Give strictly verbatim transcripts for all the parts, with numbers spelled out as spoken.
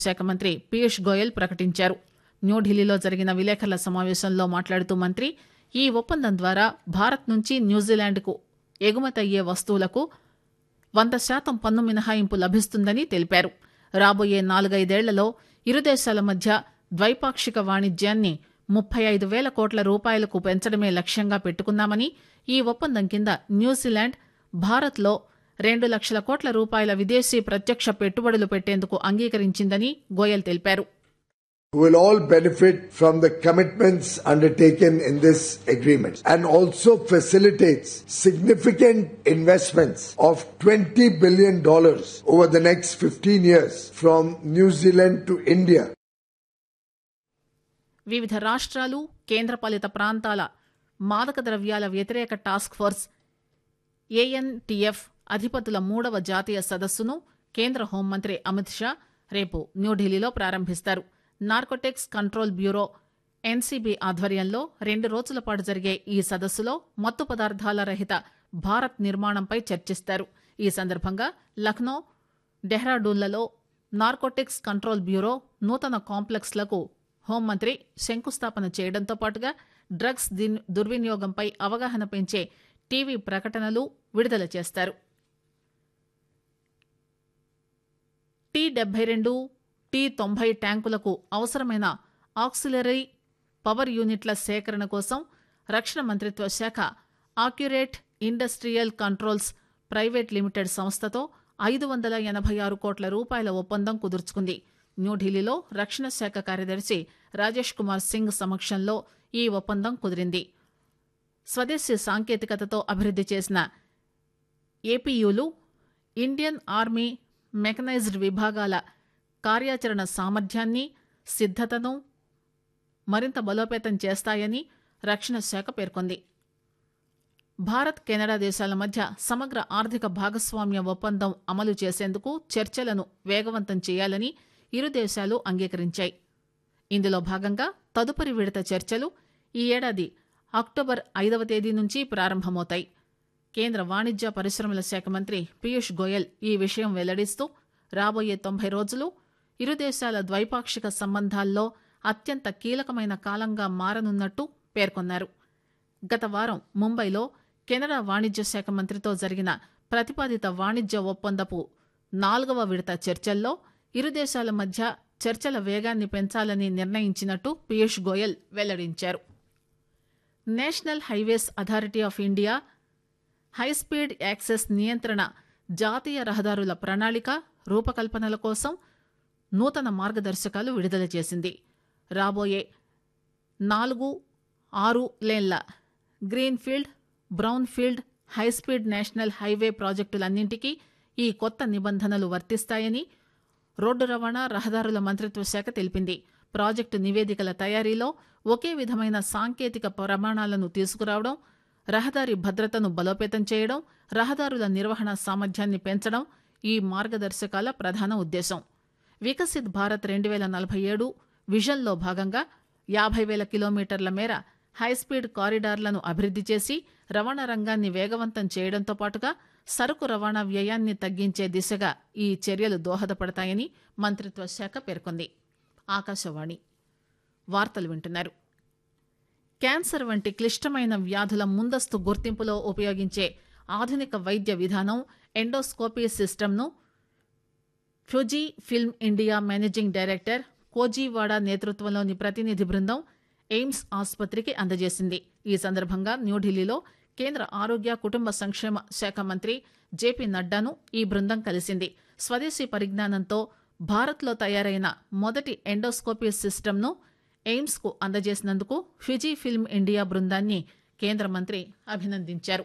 శాఖ మంత్రి పీయూష్ గోయల్ ప్రకటించారు. న్యూఢిల్లీలో జరిగిన విలేకరుల సమావేశంలో మాట్లాడుతూ మంత్రి ఈ ఒప్పందం ద్వారా భారత్ నుంచి న్యూజిలాండ్కు ఎగుమతయ్యే వస్తువులకు వంద శాతం పన్ను మినహాయింపు లభిస్తుందని తెలిపారు. రాబోయే నాలుగైదేళ్లలో ఇరు దేశాల మధ్య ద్వైపాక్షిక వాణిజ్యాన్ని ముప్పై ఐదు వేల కోట్ల రూపాయలకు పెంచడమే లక్ష్యంగా పెట్టుకున్నామని, ఈ ఒప్పందం కింద న్యూజిలాండ్ భారత్లో రెండు లక్షల కోట్ల రూపాయల విదేశీ ప్రత్యక్ష పెట్టుబడులు పెట్టేందుకు అంగీకరించిందని గోయల్ తెలిపారు. We will all benefit from the commitments undertaken in this agreement and also facilitates significant investments of twenty billion dollars over the next fifteen years from New Zealand to India. వివిధ రాష్ట్రాలు, కేంద్రపాలిత ప్రాంతాల మాదక ద్రవ్యాల వ్యతిరేక టాస్క్ ఫోర్స్ ఏఎన్టీఎఫ్ అధిపతుల మూడవ జాతీయ సదస్సును కేంద్ర హోంమంత్రి అమిత్ షా రేపు న్యూఢిల్లీలో ప్రారంభిస్తారు. నార్కోటిక్స్ కంట్రోల్ బ్యూరో ఎన్సీబీ ఆధ్వర్యంలో రెండు రోజుల పాటు జరిగే ఈ సదస్సులో మత్తు పదార్థాల రహిత భారత్ నిర్మాణంపై చర్చిస్తారు. ఈ సందర్భంగా లఖ్నో, డెహ్రాడూన్లలో నార్కోటిక్స్ కంట్రోల్ బ్యూరో నూతన కాంప్లెక్స్లకు హోంమంత్రి శంకుస్థాపన చేయడంతో పాటుగా డ్రగ్స్ దుర్వినియోగంపై అవగాహన పెంచే టీవీ ప్రకటనలు విడుదల చేస్తారు. టీ డెబ్బై రెండు టీ తొంభై ట్యాంకులకు అవసరమైన ఆక్సిలరీ పవర్ యూనిట్ల సేకరణ కోసం రక్షణ మంత్రిత్వ శాఖ accurate industrial controls private limited సంస్థతో ఐదు వందల ఎనభై ఆరు కోట్ల రూపాయల ఒప్పందం కుదుర్చుకుంది. న్యూఢిల్లీలో రక్షణ శాఖ కార్యదర్శి రాజేష్ కుమార్ సింగ్ సమక్షంలో ఈ ఒప్పందం కుదిరింది. స్వదేశీ సాంకేతికతతో అభివృద్ది చేసిన ఏపీయూలు ఇండియన్ ఆర్మీ మెకనైజ్డ్ విభాగాల కార్యాచరణ సామర్థ్యాన్ని, సిద్దతను మరింత బలోపేతం చేస్తాయని రక్షణ శాఖ పేర్కొంది. భారత్, కెనడా దేశాల మధ్య సమగ్ర ఆర్థిక భాగస్వామ్య ఒప్పందం అమలు చేసేందుకు చర్చలను వేగవంతం చేయాలని ఇరు దేశాలు అంగీకరించాయి. ఇందులో భాగంగా తదుపరి విడత చర్చలు ఈ ఏడాది అక్టోబర్ ఐదవ తేదీ నుంచి ప్రారంభమవుతాయి. కేంద్ర వాణిజ్య పరిశ్రమల శాఖ మంత్రి పీయూష్ గోయల్ ఈ విషయం వెల్లడిస్తూ రాబోయే తొంభై రోజులు ఇరు దేశాల ద్వైపాక్షిక సంబంధాల్లో అత్యంత కీలకమైన కాలంగా మారనున్నట్టు పేర్కొన్నారు. గత వారం ముంబైలో కెనడా వాణిజ్య శాఖ మంత్రితో జరిగిన ప్రతిపాదిత వాణిజ్య ఒప్పందపు నాలుగవ విడత చర్చల్లో ఇరు దేశాల మధ్య చర్చల వేగాన్ని పెంచాలని నిర్ణయించినట్టు పీయూష్ గోయల్ వెల్లడించారు. National highways authority of India high speed access నియంత్రణ జాతీయ రహదారుల ప్రణాళిక రూపకల్పనల కోసం నూతన మార్గదర్శకాలు విడుదల చేసింది. రాబోయే నాలుగు ఆరు లేన్ల greenfield, brownfield high speed national highway ప్రాజెక్టులన్నింటికీ ఈ కొత్త నిబంధనలు వర్తిస్తాయని రోడ్డు రవాణా, రహదారుల మంత్రిత్వ శాఖ తెలిపింది. ప్రాజెక్టు నివేదికల తయారీలో ఒకే విధమైన సాంకేతిక ప్రమాణాలను తీసుకురావడం, రహదారి భద్రతను బలోపేతం చేయడం, రహదారుల నిర్వహణ సామర్థ్యాన్ని పెంచడం ఈ మార్గదర్శకాల ప్రధాన ఉద్దేశం. వికసిత్ భారత్ రెండు వేల నలభై ఏడు విజన్లో భాగంగా యాభై వేల కిలోమీటర్ల మేర హైస్పీడ్ కారిడార్లను అభివృద్ది చేసి రవాణా రంగాన్ని వేగవంతం చేయడంతో పాటుగా సరుకు రవాణా వ్యయాన్ని తగ్గించే దిశగా ఈ చర్యలు దోహదపడతాయని మంత్రిత్వ శాఖ పేర్కొంది. ఆకాశవాణి వార్తలు వింటున్నారు. క్యాన్సర్ వంటి క్లిష్టమైన వ్యాధుల ముందస్తు గుర్తింపులో ఉపయోగించే ఆధునిక వైద్య విధానం ఎండోస్కోపీ సిస్టమ్ను Fuji film India managing director కోజీవాడా నేతృత్వంలోని ప్రతినిధి బృందం ఎయిమ్స్ ఆసుపత్రికి అందజేసింది. ఈ సందర్భంగా న్యూఢిల్లీలో కేంద్ర ఆరోగ్య కుటుంబ సంక్షేమ శాఖ మంత్రి జేపీ నడ్డాను ఈ బృందం కలిసింది. స్వదేశీ పరిజ్ఞానంతో భారత్లో తయారైన మొదటి ఎండోస్కోపీ సిస్టమ్ను ఎయిమ్స్కు అందజేసినందుకు ఫిజీ ఫిల్మ్ ఇండియా బృందాన్ని కేంద్ర మంత్రి అభినందించారు.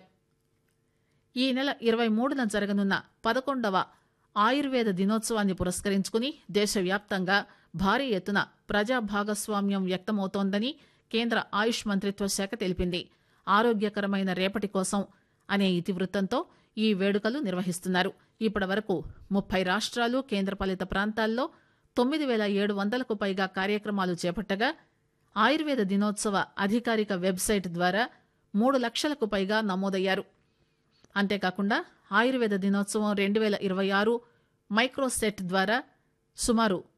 ఈ నెల ఇరవై మూడున జరగనున్న పదకొండవ ఆయుర్వేద దినోత్సవాన్ని పురస్కరించుకుని దేశవ్యాప్తంగా భారీ ఎత్తున ప్రజా భాగస్వామ్యం వ్యక్తమవుతోందని కేంద్ర ఆయుష్ మంత్రిత్వ శాఖ తెలిపింది. ఆరోగ్యకరమైన రేపటి కోసం అనే ఇతివృత్తంతో ఈ వేడుకలు నిర్వహిస్తున్నారు. ఇప్పటి వరకు ముప్పై రాష్ట్రాలు, కేంద్రపాలిత ప్రాంతాల్లో తొమ్మిది వేల ఏడు వందలకు పైగా కార్యక్రమాలు చేపట్టగా ఆయుర్వేద దినోత్సవ అధికారిక వెబ్సైట్ ద్వారా మూడు లక్షలకు పైగా నమోదయ్యారు. అంతేకాకుండా ఆయుర్వేద దినోత్సవం రెండు వేల ఇరవై ఆరు మైక్రోసెట్ ద్వారా సుమారు